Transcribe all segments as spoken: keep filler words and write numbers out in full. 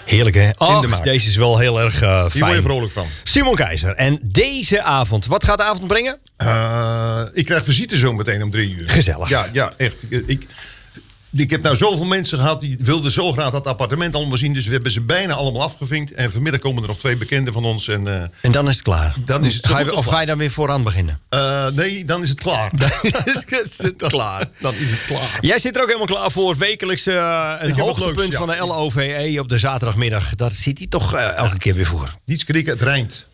Heerlijk, hè? In de Oh, maak. deze is wel heel erg uh, fijn. Hier word je vrolijk van. Simon Keizer. En deze avond, wat gaat de avond brengen? Uh, ik krijg visite zo meteen om drie uur. Gezellig. Ja, ja echt. Ik, ik, ik heb nou zoveel mensen gehad die wilden zo graag dat appartement allemaal zien. Dus we hebben ze bijna allemaal afgevinkt. En vanmiddag komen er nog twee bekenden van ons. En, uh, en dan is het klaar? Dan is het ga je, of ga je dan weer vooraan beginnen? Uh, nee, dan is het klaar. Dan is het klaar. Dan is het klaar. Jij zit er ook helemaal klaar voor. Wekelijks uh, een hoogtepunt leuks, ja. van de L O V E op de zaterdagmiddag. Dat ziet hij toch uh, elke keer weer voor. Niet schrikken, het rijmt.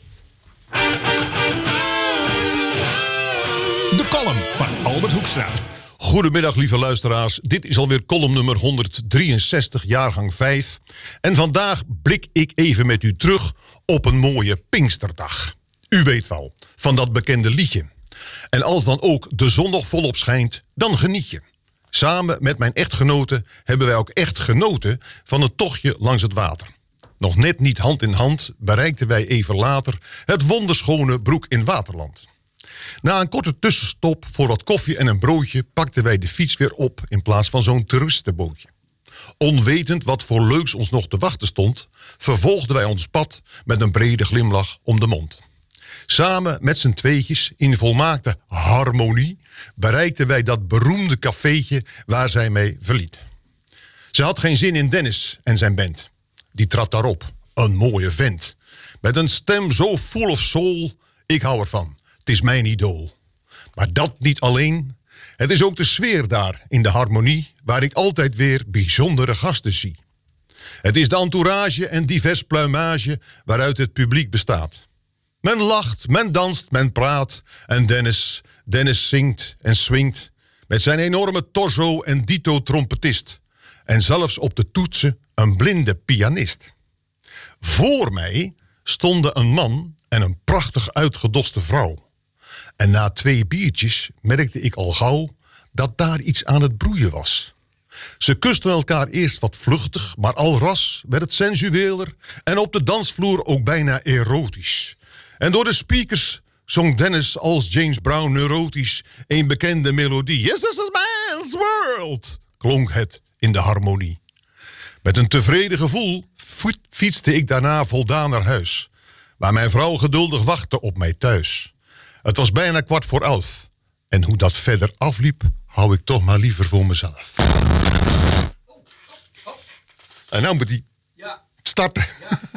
De column van Albert Hoekstra. Goedemiddag, lieve luisteraars. Dit is alweer column nummer honderddrieënzestig, jaargang vijf. En vandaag blik ik even met u terug op een mooie Pinksterdag. U weet wel, van dat bekende liedje. En als dan ook de zon nog volop schijnt, dan geniet je. Samen met mijn echtgenote hebben wij ook echt genoten van een tochtje langs het water. Nog net niet hand in hand bereikten wij even later het wonderschone Broek in Waterland. Na een korte tussenstop voor wat koffie en een broodje pakten wij de fiets weer op in plaats van zo'n toeristenbootje. Onwetend wat voor leuks ons nog te wachten stond, vervolgden wij ons pad met een brede glimlach om de mond. Samen met z'n tweetjes in volmaakte harmonie bereikten wij dat beroemde cafeetje waar zij mee verliet. Ze had geen zin in Dennis en zijn band. Die trad daarop, een mooie vent. Met een stem zo full of soul, ik hou ervan. Het is mijn idool. Maar dat niet alleen. Het is ook de sfeer daar in de harmonie, waar ik altijd weer bijzondere gasten zie. Het is de entourage en divers pluimage waaruit het publiek bestaat. Men lacht, men danst, men praat. En Dennis, Dennis zingt en swingt. Met zijn enorme torso en dito trompetist. En zelfs op de toetsen een blinde pianist. Voor mij stonden een man en een prachtig uitgedoste vrouw. En na twee biertjes merkte ik al gauw dat daar iets aan het broeien was. Ze kusten elkaar eerst wat vluchtig, maar al ras werd het sensueler en op de dansvloer ook bijna erotisch. En door de speakers zong Dennis als James Brown neurotisch een bekende melodie. Yes, this is man's world, klonk het in de harmonie. Met een tevreden gevoel fietste ik daarna voldaan naar huis, waar mijn vrouw geduldig wachtte op mij thuis. Het was bijna kwart voor elf. En hoe dat verder afliep, hou ik toch maar liever voor mezelf. En nou moet die ja. starten. Ja.